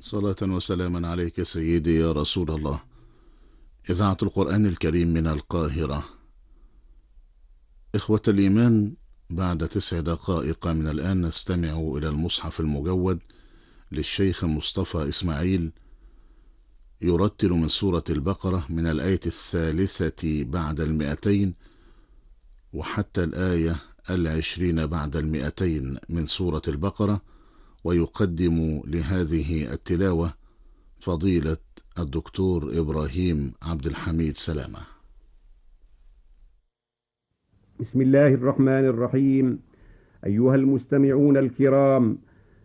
صلاة وسلاما عليك سيدي يا رسول الله. إذاعة القرآن الكريم من القاهرة. إخوة الإيمان، بعد 9 دقائق من الآن نستمع إلى المصحف المجود للشيخ مصطفى إسماعيل، يرتل من سورة البقرة من الآية 3 بعد 200 وحتى الآية 20 بعد 200 من سورة البقرة. ويقدم لهذه التلاوة فضيلة الدكتور إبراهيم عبد الحميد سلامة. بسم الله الرحمن الرحيم. أيها المستمعون الكرام،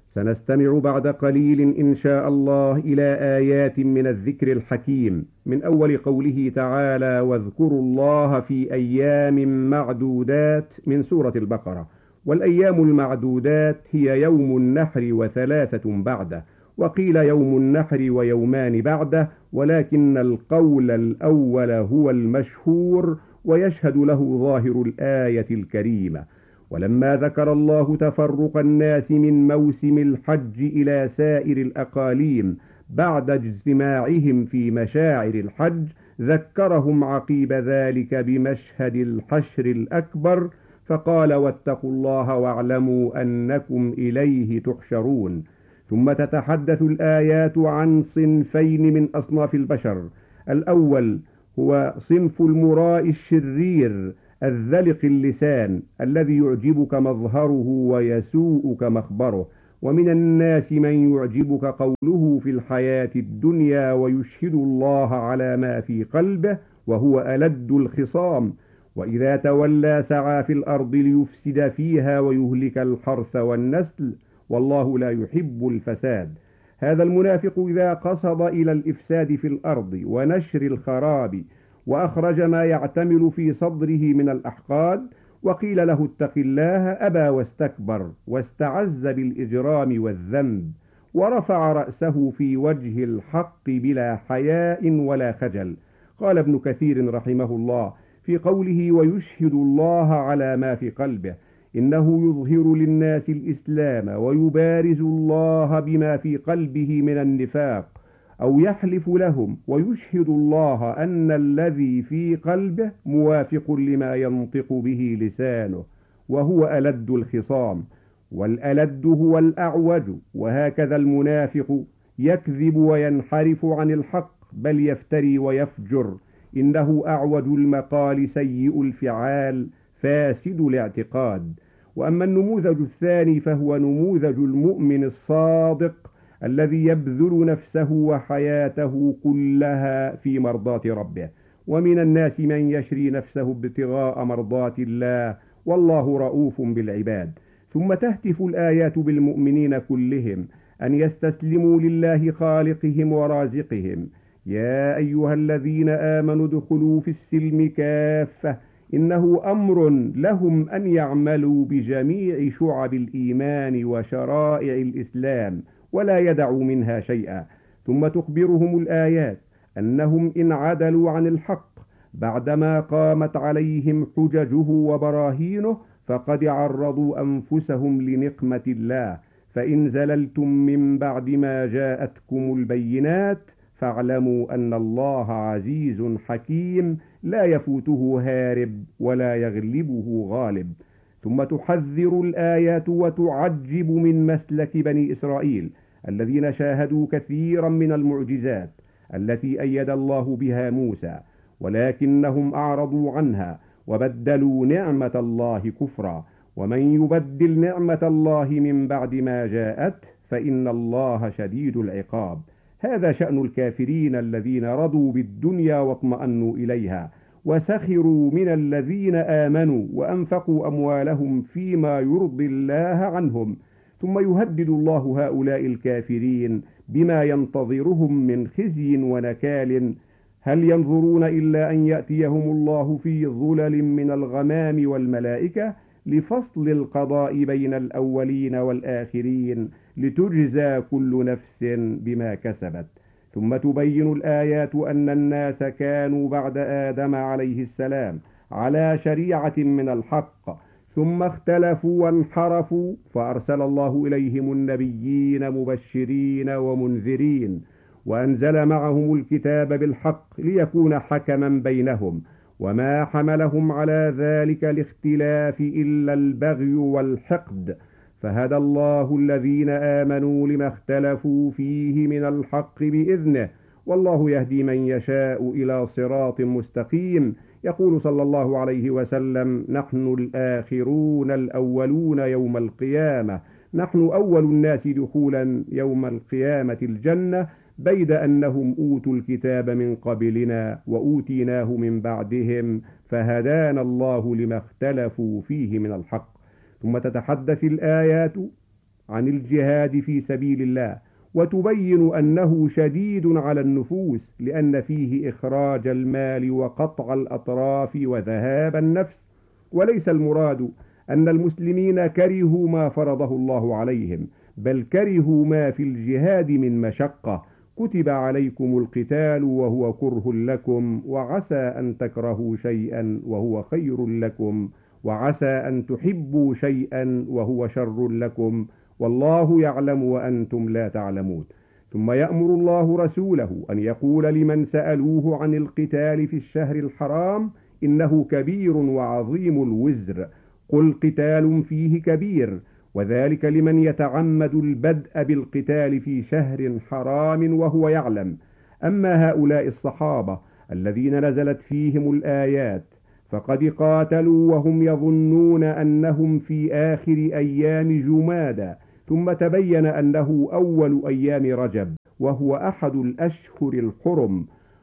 سنستمع بعد قليل إن شاء الله إلى آيات من الذكر الحكيم من أول قوله تعالى: واذكروا الله في أيام معدودات من سورة البقرة. والأيام المعدودات هي يوم النحر و3 بعده، وقيل يوم النحر ويومان بعده، ولكن القول الأول هو المشهور ويشهد له ظاهر الآية الكريمة. ولما ذكر الله تفرق الناس من موسم الحج إلى سائر الأقاليم بعد اجتماعهم في مشاعر الحج، ذكرهم عقيب ذلك بمشهد الحشر الأكبر، فقال: واتقوا الله واعلموا أنكم إليه تحشرون. ثم تتحدث الآيات عن صنفين من أصناف البشر. الأول هو صنف المراء الشرير الذلق اللسان الذي يعجبك مظهره ويسوءك مخبره. ومن الناس من يعجبك قوله في الحياة الدنيا ويشهد الله على ما في قلبه وهو ألد الخصام، وإذا تولى سعى في الأرض ليفسد فيها ويهلك الحرث والنسل، والله لا يحب الفساد. هذا المنافق إذا قصد إلى الإفساد في الأرض ونشر الخراب وأخرج ما يعتمل في صدره من الأحقاد، وقيل له اتق الله، أبى واستكبر واستعز بالإجرام والذنب، ورفع رأسه في وجه الحق بلا حياء ولا خجل. قال ابن كثير رحمه الله في قوله: ويشهد الله على ما في قلبه، إنه يظهر للناس الإسلام ويبارز الله بما في قلبه من النفاق، أو يحلف لهم ويشهد الله أن الذي في قلبه موافق لما ينطق به لسانه، وهو ألد الخصام. والألد هو الأعوج، وهكذا المنافق يكذب وينحرف عن الحق، بل يفتري ويفجر. إنه أعوج المقال سيء الفعال فاسد الاعتقاد. وأما النموذج الثاني فهو نموذج المؤمن الصادق الذي يبذل نفسه وحياته كلها في مرضاة ربه. ومن الناس من يشري نفسه ابتغاء مرضات الله، والله رؤوف بالعباد. ثم تهتف الآيات بالمؤمنين كلهم أن يستسلموا لله خالقهم ورازقهم. يا أيها الذين آمنوا ادخلوا في السلم كافة، إنه أمر لهم أن يعملوا بجميع شعب الإيمان وشرائع الإسلام ولا يدعوا منها شيئا. ثم تخبرهم الآيات أنهم إن عدلوا عن الحق بعدما قامت عليهم حججه وبراهينه فقد عرضوا أنفسهم لنقمة الله. فإن زللتم من بعد ما جاءتكم البينات فاعلموا أن الله عزيز حكيم، لا يفوته هارب ولا يغلبه غالب. ثم تحذر الآيات وتعجب من مسلك بني إسرائيل الذين شاهدوا كثيرا من المعجزات التي أيد الله بها موسى، ولكنهم أعرضوا عنها وبدلوا نعمة الله كفرا. ومن يبدل نعمة الله من بعد ما جاءت فإن الله شديد العقاب. هذا شأن الكافرين الذين رضوا بالدنيا واطمأنوا إليها، وسخروا من الذين آمنوا وأنفقوا أموالهم فيما يرضي الله عنهم. ثم يهدد الله هؤلاء الكافرين بما ينتظرهم من خزي ونكال. هل ينظرون إلا أن يأتيهم الله في ظلل من الغمام والملائكة لفصل القضاء بين الأولين والآخرين، لتجزى كل نفس بما كسبت. ثم تبين الآيات أن الناس كانوا بعد آدم عليه السلام على شريعة من الحق، ثم اختلفوا وانحرفوا فأرسل الله إليهم النبيين مبشرين ومنذرين، وأنزل معهم الكتاب بالحق ليكون حكما بينهم، وما حملهم على ذلك الاختلاف إلا البغي والحقد، فهدى الله الذين آمنوا لما اختلفوا فيه من الحق بإذنه، والله يهدي من يشاء إلى صراط مستقيم. يقول صلى الله عليه وسلم: نحن الآخرون الأولون يوم القيامة، نحن أول الناس دخولا يوم القيامة الجنة، بيد أنهم أوتوا الكتاب من قبلنا وأوتيناه من بعدهم، فهدانا الله لما اختلفوا فيه من الحق. ثم تتحدث الآيات عن الجهاد في سبيل الله، وتبين أنه شديد على النفوس، لأن فيه إخراج المال وقطع الأطراف وذهاب النفس، وليس المراد أن المسلمين كرهوا ما فرضه الله عليهم، بل كرهوا ما في الجهاد من مشقة. كتب عليكم القتال وهو كره لكم، وعسى أن تكرهوا شيئا وهو خير لكم، وعسى أن تحبوا شيئا وهو شر لكم، والله يعلم وأنتم لا تعلمون. ثم يأمر الله رسوله أن يقول لمن سألوه عن القتال في الشهر الحرام: إنه كبير وعظيم الوزر، قل قتال فيه كبير، وذلك لمن يتعمد البدء بالقتال في شهر حرام وهو يعلم. أما هؤلاء الصحابة الذين نزلت فيهم الآيات فقد قاتلوا وهم يظنون أنهم في آخر أيام جمادى، ثم تبين أنه أول أيام رجب، وهو أحد الأشهر الحرم.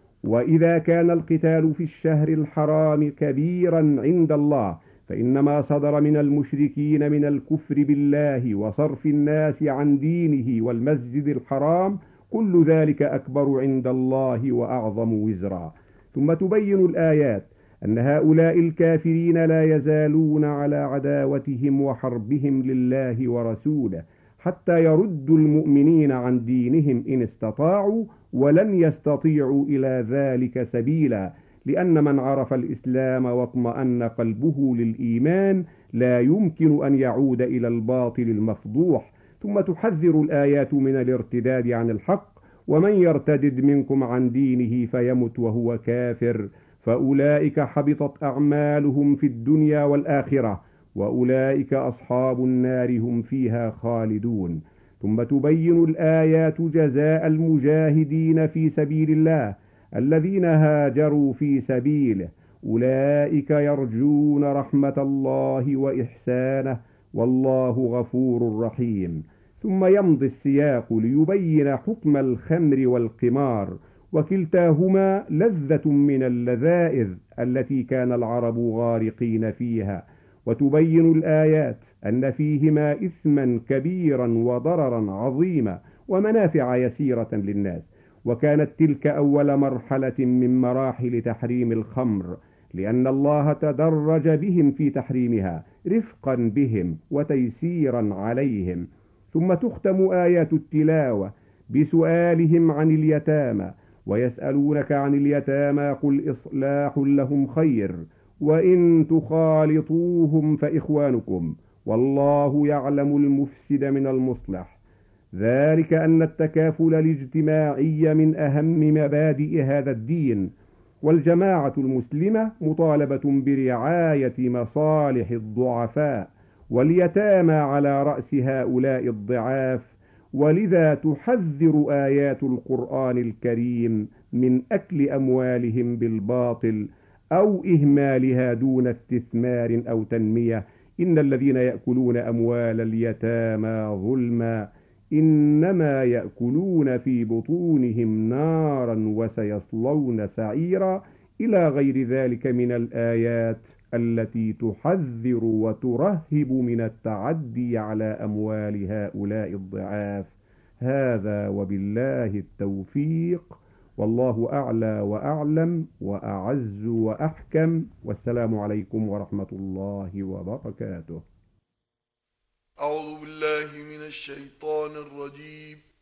وإذا كان القتال في الشهر الحرام كبيرا عند الله، فإنما صدر من المشركين من الكفر بالله وصرف الناس عن دينه والمسجد الحرام، كل ذلك أكبر عند الله وأعظم وزرا. ثم تبين الآيات أن هؤلاء الكافرين لا يزالون على عداوتهم وحربهم لله ورسوله حتى يردوا المؤمنين عن دينهم إن استطاعوا، ولن يستطيعوا إلى ذلك سبيلا، لأن من عرف الإسلام واطمأن قلبه للإيمان لا يمكن أن يعود إلى الباطل المفضوح. ثم تحذر الآيات من الارتداد عن الحق: ومن يرتدد منكم عن دينه فيمت وهو كافر فأولئك حبطت أعمالهم في الدنيا والآخرة، وأولئك أصحاب النار هم فيها خالدون. ثم تبين الآيات جزاء المجاهدين في سبيل الله الذين هاجروا في سبيله، أولئك يرجون رحمة الله وإحسانه، والله غفور رحيم. ثم يمضي السياق ليبين حكم الخمر والقمار، وكلتاهما لذة من اللذائذ التي كان العرب غارقين فيها، وتبين الآيات أن فيهما إثما كبيرا وضررا عظيما ومنافع يسيرة للناس. وكانت تلك أول مرحلة من مراحل تحريم الخمر، لأن الله تدرج بهم في تحريمها رفقا بهم وتيسيرا عليهم. ثم تختم آيات التلاوة بسؤالهم عن اليتامى: ويسألونك عن اليتامى قل إصلاح لهم خير، وإن تخالطوهم فإخوانكم، والله يعلم المفسد من المصلح. ذلك أن التكافل الاجتماعي من أهم مبادئ هذا الدين، والجماعة المسلمة مطالبة برعاية مصالح الضعفاء واليتامى على رأس هؤلاء الضعاف، ولذا تحذر آيات القرآن الكريم من أكل أموالهم بالباطل أو إهمالها دون استثمار أو تنمية. إن الذين يأكلون أموال اليتامى ظلما إنما يأكلون في بطونهم نارا وسيصلون سعيرا، إلى غير ذلك من الآيات التي تحذر وترهب من التعدي على أموال هؤلاء الضعاف. هذا وبالله التوفيق، والله أعلى وأعلم وأعز وأحكم، والسلام عليكم ورحمة الله وبركاته. أعوذ بالله من الشيطان الرجيم.